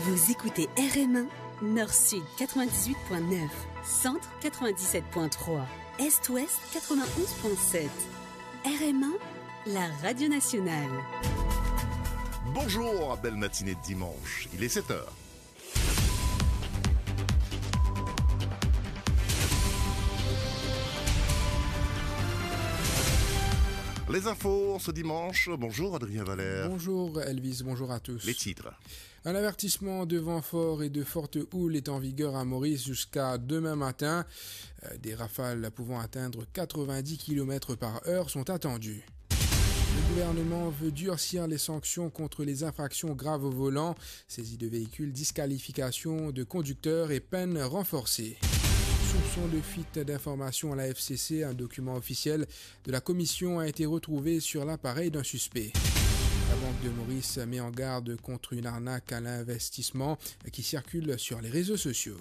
Vous écoutez RM1, Nord-Sud 98.9, Centre 97.3, Est-Ouest 91.7. RM1, la radio nationale. Bonjour, belle matinée de dimanche, il est 7h. Les infos ce dimanche. Bonjour Adrien Valère. Bonjour Elvis, bonjour à tous. Les titres. Un avertissement de vent fort et de forte houle est en vigueur à Maurice jusqu'à demain matin. Des rafales pouvant atteindre 90 km par heure sont attendues. Le gouvernement veut durcir les sanctions contre les infractions graves au volant, saisie de véhicules, disqualification de conducteurs et peines renforcées. Soupçon de fuite d'informations à la FCC, un document officiel de la commission a été retrouvé sur l'appareil d'un suspect. La Banque de Maurice met en garde contre une arnaque à l'investissement qui circule sur les réseaux sociaux.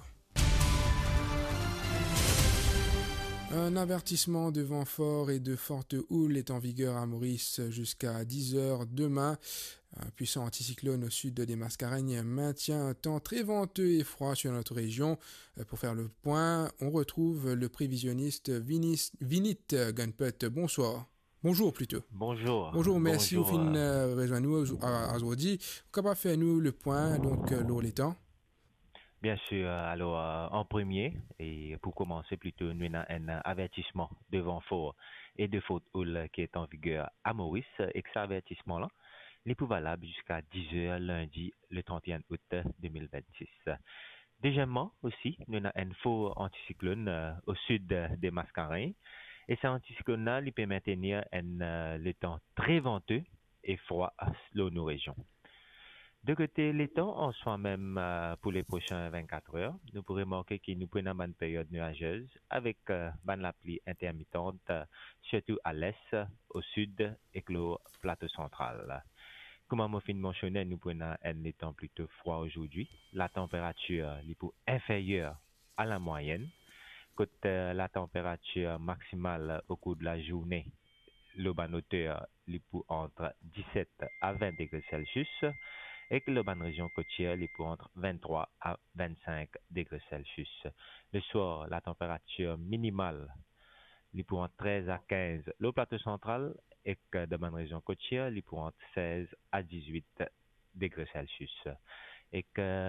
Un avertissement de vent fort et de forte houle est en vigueur à Maurice jusqu'à 10h demain. Un puissant anticyclone au sud des Mascareignes maintient un temps très venteux et froid sur notre région. Pour faire le point, on retrouve le prévisionniste Vinit Gunput. Bonsoir. Bonjour plutôt. Bonjour. Bonjour, merci au fin rejoindre nous aujourd'hui. Vous capable faire nous le point donc l'eau les temps. Bien sûr, alors en premier, et pour commencer plutôt, nous avons un avertissement de vent fort et de forte houle qui est en vigueur à Maurice, et que cet avertissement-là n'est plus valable jusqu'à 10h lundi le 31 août 2026. Deuxièmement aussi, nous avons un fort anticyclone au sud des Mascareignes, et cet anticyclone-là il peut maintenir le temps très venteux et froid dans nos régions. De côté les temps, en soi-même pour les prochaines 24 heures, nous pourrons remarquer que nous prenons une période nuageuse avec la pluie intermittente, surtout à l'est, au sud et le plateau central. Comme on vient de mentionner, nous prenons un temps plutôt froid aujourd'hui. La température est pour inférieure à la moyenne. Côté la température maximale au cours de la journée, le hauteur est pour entre 17 à 20 degrés Celsius. Et que la bonne région côtière est pour entre 23 à 25 degrés Celsius. Le soir, la température minimale est pour entre 13 à 15 le plateau central et que de bonne région côtière est pour entre 16 à 18 degrés Celsius. Et que